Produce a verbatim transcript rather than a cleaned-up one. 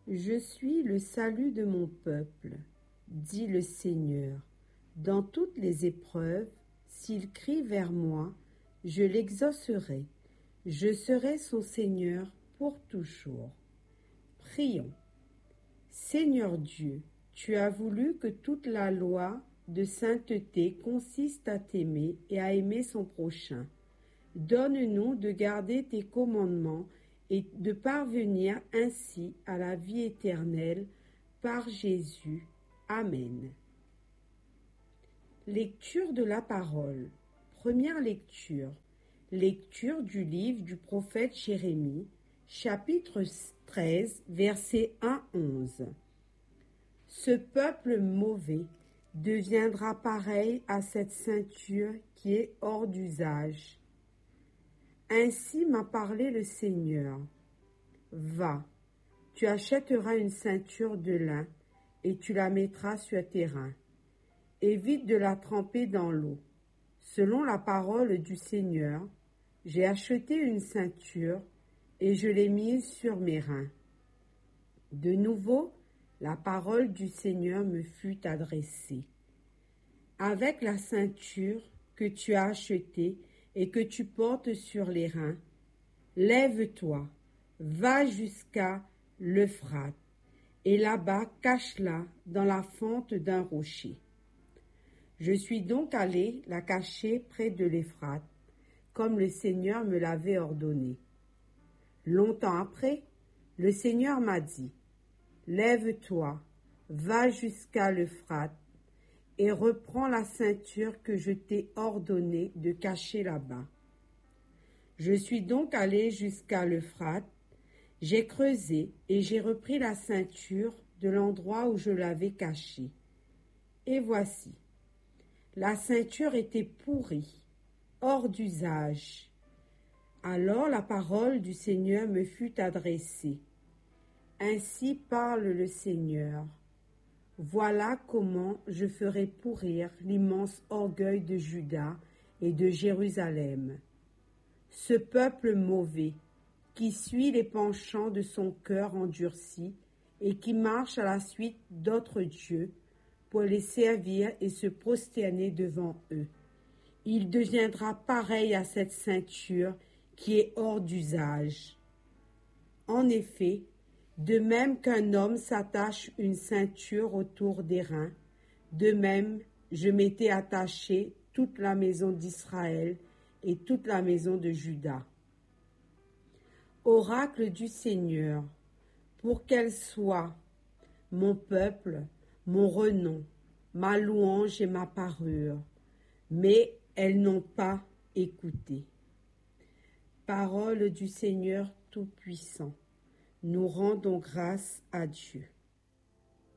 Je suis le salut de mon peuple, dit le Seigneur. Dans toutes les épreuves, s'il crie vers moi, je l'exaucerai. Je serai son Seigneur pour toujours. Prions. Seigneur Dieu, tu as voulu que toute la loi de sainteté consiste à t'aimer et à aimer son prochain. Donne-nous de garder tes commandements et de parvenir ainsi à la vie éternelle par Jésus. Amen. Lecture de la parole. Première lecture. Lecture du livre du prophète Jérémie, chapitre treize, versets un à onze. Ce peuple mauvais deviendra pareil à cette ceinture qui est hors d'usage. Ainsi m'a parlé le Seigneur. Va, tu achèteras une ceinture de lin et tu la mettras sur tes reins. Évite de la tremper dans l'eau. Selon la parole du Seigneur, j'ai acheté une ceinture et je l'ai mise sur mes reins. De nouveau, la parole du Seigneur me fut adressée. Avec la ceinture que tu as achetée et que tu portes sur les reins, lève-toi, va jusqu'à l'Euphrate, et là-bas cache-la dans la fente d'un rocher. Je suis donc allé la cacher près de l'Euphrate, comme le Seigneur me l'avait ordonné. Longtemps après, le Seigneur m'a dit, « Lève-toi, va jusqu'à l'Euphrate, et reprends la ceinture que je t'ai ordonné de cacher là-bas. » Je suis donc allé jusqu'à l'Euphrate, j'ai creusé et j'ai repris la ceinture de l'endroit où je l'avais cachée. Et voici, la ceinture était pourrie, hors d'usage. Alors la parole du Seigneur me fut adressée. Ainsi parle le Seigneur. Voilà comment je ferai pourrir l'immense orgueil de Juda et de Jérusalem. Ce peuple mauvais, qui suit les penchants de son cœur endurci et qui marche à la suite d'autres dieux pour les servir et se prosterner devant eux. Il deviendra pareil à cette ceinture qui est hors d'usage. En effet, de même qu'un homme s'attache une ceinture autour des reins, de même je m'étais attaché toute la maison d'Israël et toute la maison de Juda. Oracle du Seigneur, pour qu'elle soit mon peuple, mon renom, ma louange et ma parure, mais elles n'ont pas écouté. Parole du Seigneur Tout-Puissant. Nous rendons grâce à Dieu.